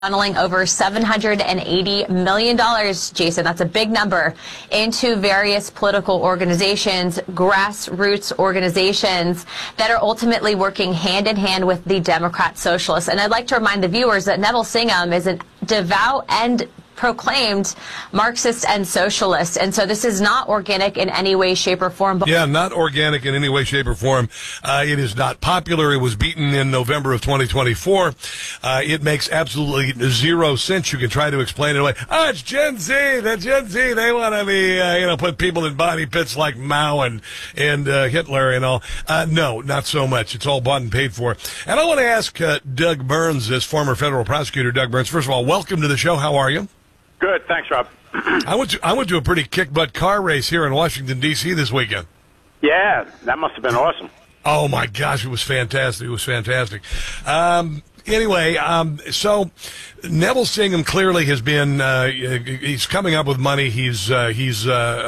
funneling over $780 million, Jason, that's a big number, into various political organizations, grassroots organizations that are ultimately working hand in hand with the Democrat Socialists. And I'd like to remind the viewers that Neville Singham is a devout and proclaimed Marxist and socialist. And so this is not organic in any way, shape, or form. Yeah, not organic in any way, shape, or form. It is not popular. It was beaten in November of 2024. It makes absolutely zero sense. You can try to explain it away. Oh, it's Gen Z. The Gen Z, they want to be, put people in body pits like Mao and Hitler and all. No, not so much. It's all bought and paid for. And I want to ask Doug Burns, this former federal prosecutor, Doug Burns, first of all, welcome to the show. How are you? Good, thanks, Rob. I went to a pretty kick-butt car race here in Washington, D.C. this weekend. Yeah, that must have been awesome. Oh, my gosh, it was fantastic. It was fantastic. Anyway, so Neville Singham clearly has been, he's coming up with money. He's funding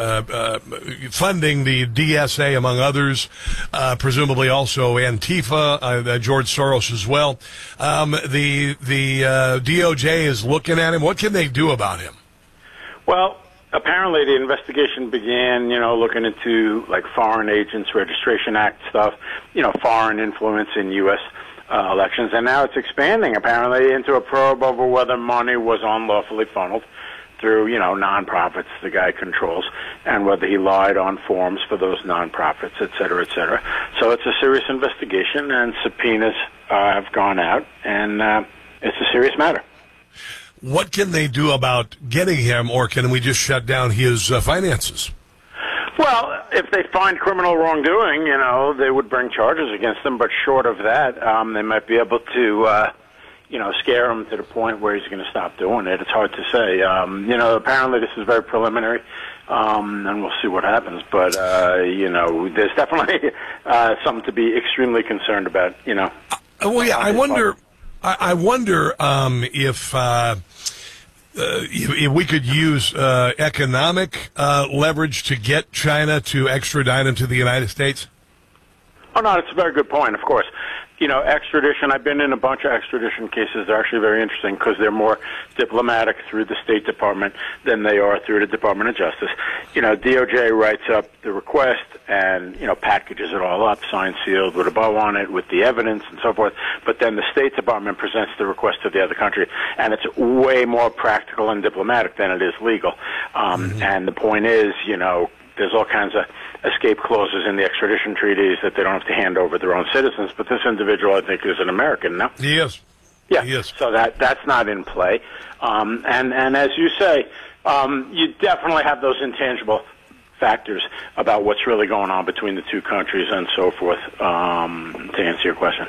the DSA, among others, presumably also Antifa, George Soros as well. The DOJ is looking at him. What can they do about him? Well, apparently the investigation began, looking into like Foreign Agents Registration Act stuff, foreign influence in U.S. Elections, and now it's expanding apparently into a probe over whether money was unlawfully funneled through, nonprofits the guy controls, and whether he lied on forms for those nonprofits, et cetera, et cetera. So it's a serious investigation, and subpoenas have gone out, and it's a serious matter. What can they do about getting him, or can we just shut down his finances? Well, if they find criminal wrongdoing, they would bring charges against him. But short of that, they might be able to, scare him to the point where he's going to stop doing it. It's hard to say. Apparently this is very preliminary, and we'll see what happens. But, there's definitely something to be extremely concerned about, Well, yeah, I wonder if we could use economic leverage to get China to extradite him to the United States? Oh, no, it's a very good point, of course. Extradition, I've been in a bunch of extradition cases. They're actually very interesting because they're more diplomatic through the State Department than they are through the Department of Justice. DOJ writes up the request and, packages it all up, signed, sealed, with a bow on it, with the evidence and so forth. But then the State Department presents the request to the other country, and it's way more practical and diplomatic than it is legal. And the point is, there's all kinds of escape clauses in the extradition treaties that they don't have to hand over their own citizens. But this individual, I think, is an American now. He is. Yeah. He is. So that's not in play. And as you say, you definitely have those intangible factors about what's really going on between the two countries and so forth, to answer your question.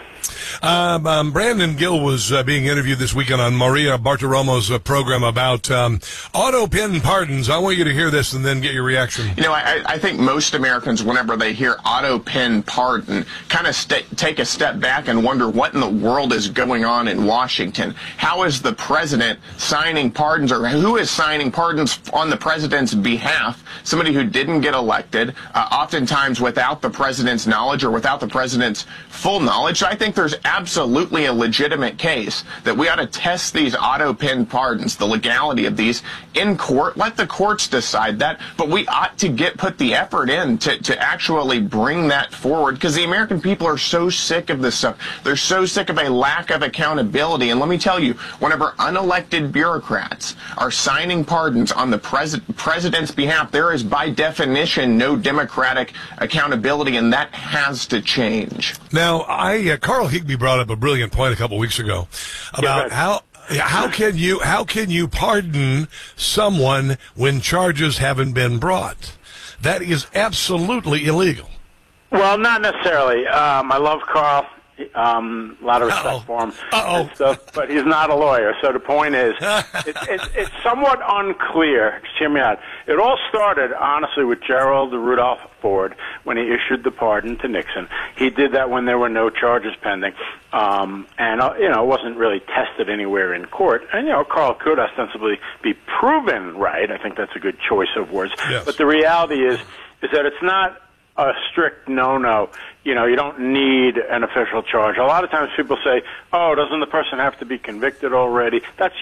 Brandon Gill was being interviewed this weekend on Maria Bartiromo's program about auto pen pardons. I want you to hear this and then get your reaction. I think most Americans, whenever they hear auto pen pardon, kind of take a step back and wonder what in the world is going on in Washington. How is the president signing pardons, or who is signing pardons on the president's behalf? Somebody who didn't get elected, oftentimes without the president's knowledge or without the president's full knowledge. So I think there's absolutely a legitimate case that we ought to test these auto pen pardons, the legality of these, in court. Let the courts decide that, but we ought to put the effort in to actually bring that forward, because the American people are so sick of this stuff. They're so sick of a lack of accountability. And let me tell you, whenever unelected bureaucrats are signing pardons on the president's behalf, there is by definition no democratic accountability, and that has to change. Now, Carl Higbee brought up a brilliant point a couple weeks ago about how can you pardon someone when charges haven't been brought? That is absolutely illegal. Well, not necessarily. I love Carl. A lot of respect for him and stuff, but he's not a lawyer. So the point is, it's somewhat unclear. Just hear me out. It all started, honestly, with Gerald Rudolph Ford when he issued the pardon to Nixon. He did that when there were no charges pending, and it wasn't really tested anywhere in court. And Carl could ostensibly be proven right. I think that's a good choice of words. Yes. But the reality is that it's not a strict no-no. You know, you don't need an official charge. A lot of times people say, oh, doesn't the person have to be convicted already? That's